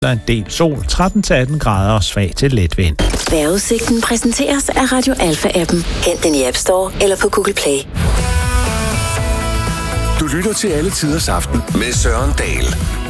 Der er en del sol, 13-18 grader og svag til let vind. Vejrudsigten præsenteres af Radio Alfa-appen. Hent den i App Store eller på Google Play. Du lytter til Alle Tiders Aften med Søren Dahl.